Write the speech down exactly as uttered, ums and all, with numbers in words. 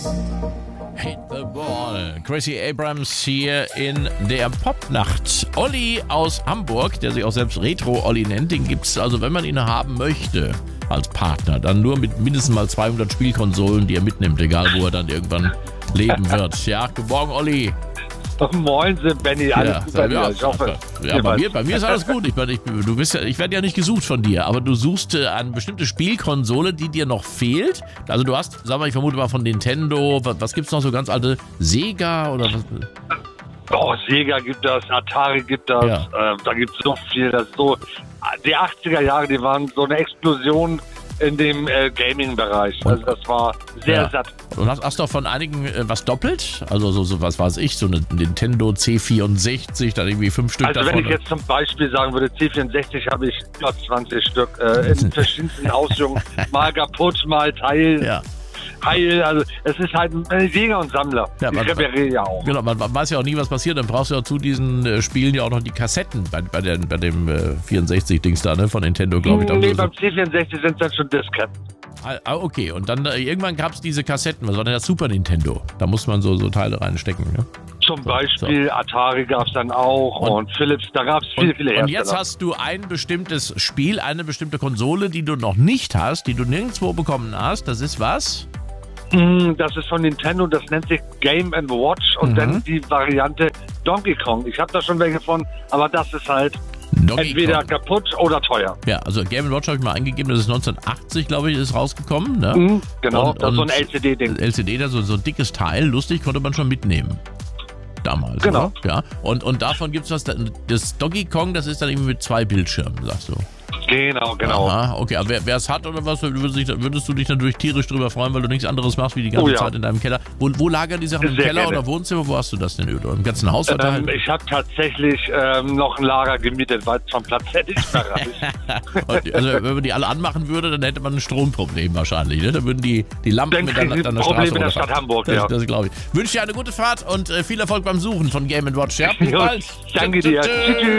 Hit the Ball. Gracie Abrams hier in der Popnacht. Olli aus Hamburg, der sich auch selbst Retro-Olli nennt, den gibt es also, wenn man ihn haben möchte, als Partner, dann nur mit mindestens mal zweihundert Spielkonsolen, die er mitnimmt, egal wo er dann irgendwann leben wird. Ja, guten Morgen, Olli. Moin, Benny, alles Ja, gut bei ja, dir? Ich hoffe. ja, bei, mir, bei mir ist alles gut. Ich, ich, du bist ja, ich werde ja nicht gesucht von dir, aber du suchst äh, eine bestimmte Spielkonsole, die dir noch fehlt. Also du hast, sag mal, ich vermute mal von Nintendo, was, was gibt's noch so ganz alte? Sega oder was? Oh, Sega gibt das, Atari gibt das, Ja. äh, da gibt es so viel. Das ist so, die achtziger Jahre, die waren so eine Explosion in dem äh, Gaming-Bereich. Also das war sehr Ja. satt. Und hast, hast doch von einigen äh, was doppelt? Also so, so was weiß ich, so eine Nintendo C vierundsechzig, dann irgendwie fünf Stück Also davon. wenn ich jetzt zum Beispiel sagen würde, C vierundsechzig habe ich über zwanzig Stück äh, in verschiedensten Ausführungen. Mal kaputt, mal Teil, Ja. Heil. Also es ist halt ein Jäger und Sammler. Ja, ich man- repariere ja auch. Genau, man, man weiß ja auch nie, was passiert. Dann brauchst du ja zu diesen äh, Spielen ja auch noch die Kassetten bei, bei, der, bei dem äh, vierundsechzig-Dings da, ne, von Nintendo, glaube ich. Da Nee, so- beim C vierundsechzig sind es dann schon Disketten. Ah, okay. Und dann äh, irgendwann gab es diese Kassetten. Was war denn das? Super Nintendo? Da muss man so, so Teile reinstecken. Ne? Zum Beispiel Atari gab es dann auch Und- und, Philips, da gab es viele, viele Und Hersteller. jetzt hast du ein bestimmtes Spiel, eine bestimmte Konsole, die du noch nicht hast, die du nirgendwo bekommen hast. Das ist was? Mm, Das ist von Nintendo, das nennt sich Game and Watch und Mhm. dann die Variante Donkey Kong. Ich habe da schon welche von, aber das ist halt Donkey entweder Kong. kaputt oder teuer. Ja, also Game Watch habe ich mal eingegeben, das ist neunzehnhundertachtzig, glaube ich, ist rausgekommen. Ne? Mhm, genau, Und- das ist so ein und- L C D-Ding. L C D, da so, so ein dickes Teil, lustig, konnte man schon mitnehmen. Damals. Genau. Oder? Ja. Und, und davon gibt es was, das Donkey Kong, das ist dann irgendwie mit zwei Bildschirmen, sagst du. Genau, genau. Aha, okay, aber wer es hat oder was, würdest, dich, würdest du dich natürlich tierisch drüber freuen, weil du nichts anderes machst wie die ganze Oh ja. Zeit in deinem Keller. Wo, wo lagern die Sachen im Sehr Keller gerne. oder Wohnzimmer? Wo hast du das denn? Oder im ganzen Haus verteilt? Ähm, ich habe tatsächlich ähm, noch ein Lager gemietet, weil es vom Platz hätte ich mehr reicht. Und, also wenn man die alle anmachen würde, dann hätte man ein Stromproblem wahrscheinlich. Ne? Da würden die, die Lampen Dann mit kriegen der, sie an der Probleme Straße in der Stadt runterfahren. Hamburg, Das, ja. das glaube ich. Wünsche dir eine gute Fahrt und äh, viel Erfolg beim Suchen von Game and Watch. Ja, bis Jo, bald. danke dir. Tschüss.